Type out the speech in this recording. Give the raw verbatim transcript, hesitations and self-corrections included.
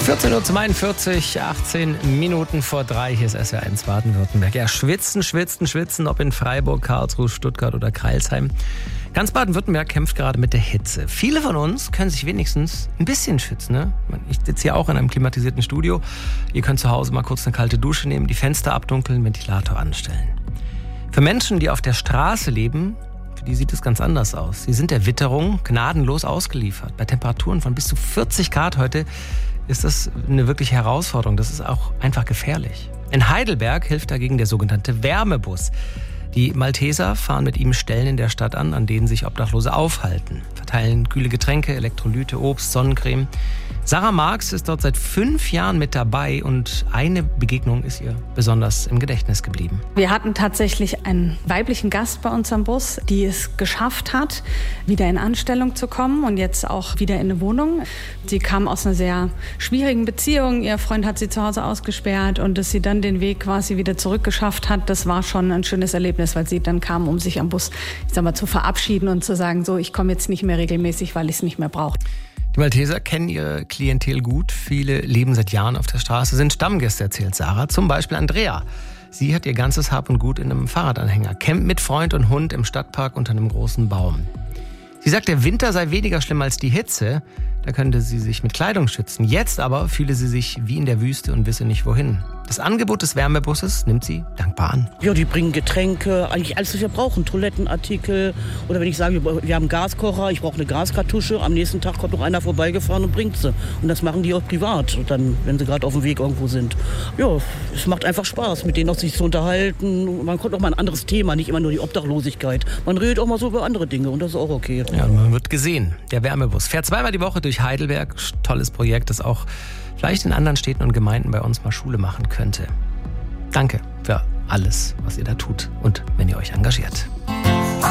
vierzehn Uhr zweiundvierzig, achtzehn Minuten vor drei, hier ist S W R eins Baden-Württemberg. Ja, schwitzen, schwitzen, schwitzen, ob in Freiburg, Karlsruhe, Stuttgart oder Crailsheim. Ganz Baden-Württemberg kämpft gerade mit der Hitze. Viele von uns können sich wenigstens ein bisschen schützen. Ne? Ich sitze hier auch in einem klimatisierten Studio. Ihr könnt zu Hause mal kurz eine kalte Dusche nehmen, die Fenster abdunkeln, Ventilator anstellen. Für Menschen, die auf der Straße leben, für die sieht es ganz anders aus. Sie sind der Witterung gnadenlos ausgeliefert. Bei Temperaturen von bis zu vierzig Grad heute ist das eine wirkliche Herausforderung. Das ist auch einfach gefährlich. In Heidelberg hilft dagegen der sogenannte Wärmebus. Die Malteser fahren mit ihm Stellen in der Stadt an, an denen sich Obdachlose aufhalten, verteilen kühle Getränke, Elektrolyte, Obst, Sonnencreme. Sarah Marx ist dort seit fünf Jahren mit dabei und eine Begegnung ist ihr besonders im Gedächtnis geblieben. Wir hatten tatsächlich einen weiblichen Gast bei uns am Bus, die es geschafft hat, wieder in Anstellung zu kommen und jetzt auch wieder in eine Wohnung. Sie kam aus einer sehr schwierigen Beziehung. Ihr Freund hat sie zu Hause ausgesperrt und dass sie dann den Weg quasi wieder zurückgeschafft hat, das war schon ein schönes Erlebnis, weil sie dann kam, um sich am Bus, ich sag mal, zu verabschieden und zu sagen, so, ich komme jetzt nicht mehr regelmäßig, weil ich es nicht mehr brauche. Die Malteser kennen ihre Klientel gut. Viele leben seit Jahren auf der Straße, sind Stammgäste, erzählt Sarah. Zum Beispiel Andrea. Sie hat ihr ganzes Hab und Gut in einem Fahrradanhänger, campt mit Freund und Hund im Stadtpark unter einem großen Baum. Sie sagt, der Winter sei weniger schlimm als die Hitze. Da könnte sie sich mit Kleidung schützen. Jetzt aber fühle sie sich wie in der Wüste und wisse nicht wohin. Das Angebot des Wärmebusses nimmt sie dankbar an. Ja, die bringen Getränke, eigentlich alles, was wir brauchen. Toilettenartikel. Oder wenn ich sage, wir haben einen Gaskocher, ich brauche eine Gaskartusche. Am nächsten Tag kommt noch einer vorbeigefahren und bringt sie. Und das machen die auch privat, dann, wenn sie gerade auf dem Weg irgendwo sind. Ja, es macht einfach Spaß, mit denen auch sich zu unterhalten. Man kommt auch mal ein anderes Thema, nicht immer nur die Obdachlosigkeit. Man redet auch mal so über andere Dinge und das ist auch okay. Ja, man wird gesehen. Der Wärmebus fährt zweimal die Woche durch Heidelberg. Tolles Projekt, das auch vielleicht in anderen Städten und Gemeinden bei uns mal Schule machen könnte. Danke für alles, was ihr da tut und wenn ihr euch engagiert.